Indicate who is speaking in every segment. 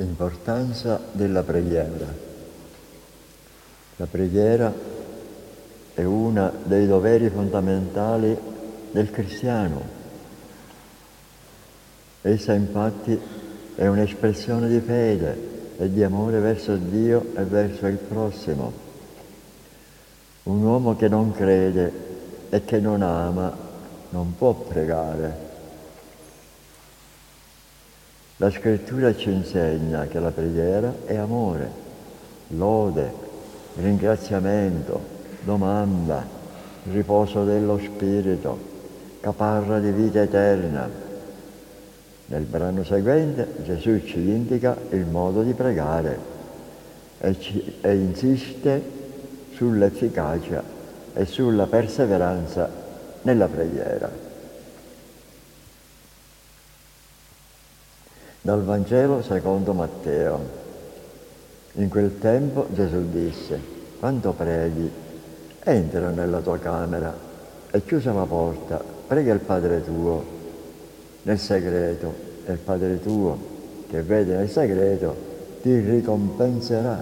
Speaker 1: Importanza della preghiera. La preghiera è uno dei doveri fondamentali del cristiano. Essa infatti è un'espressione di fede e di amore verso Dio e verso il prossimo. Un uomo che non crede e che non ama non può pregare. La Scrittura ci insegna che la preghiera è amore, lode, ringraziamento, domanda, riposo dello spirito, caparra di vita eterna. Nel brano seguente Gesù ci indica il modo di pregare e insiste sull'efficacia e sulla perseveranza nella preghiera. Dal Vangelo secondo Matteo. In quel tempo Gesù disse: quando preghi, entra nella tua camera e chiusa la porta, prega il Padre tuo nel segreto, e il Padre tuo che vede nel segreto ti ricompenserà.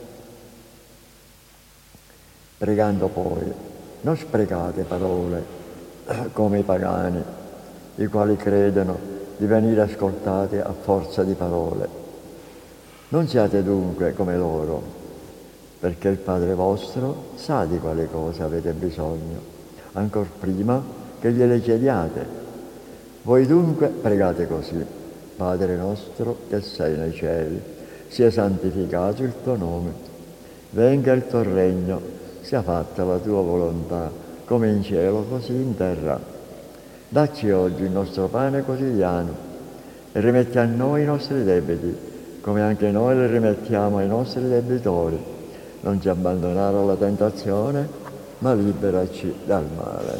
Speaker 1: Pregando poi, non sprecate parole come i pagani, i quali credono di venire ascoltati a forza di parole. Non siate dunque come loro, perché il Padre vostro sa di quali cose avete bisogno, ancor prima che gliele chiediate. Voi dunque pregate così: Padre nostro che sei nei cieli, sia santificato il tuo nome, venga il tuo regno, sia fatta la tua volontà, come in cielo così in terra. Dacci oggi il nostro pane quotidiano e rimetti a noi i nostri debiti, come anche noi li rimettiamo ai nostri debitori. Non ci abbandonare alla tentazione, ma liberaci dal male.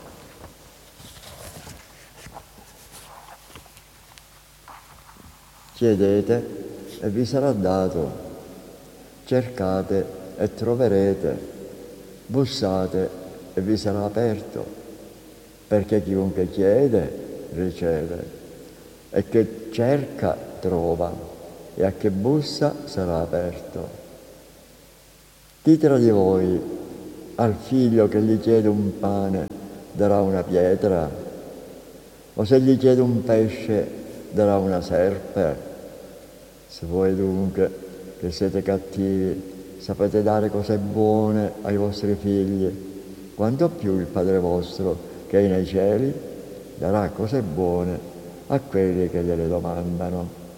Speaker 1: Chiedete e vi sarà dato, cercate e troverete, bussate e vi sarà aperto. Perché chiunque chiede, riceve, e che cerca, trova, e a che bussa sarà aperto. Chi tra di voi al figlio che gli chiede un pane darà una pietra? O se gli chiede un pesce darà una serpe? Se voi dunque, che siete cattivi, sapete dare cose buone ai vostri figli, quanto più il Padre vostro che è nei cieli darà cose buone a quelli che gliele domandano.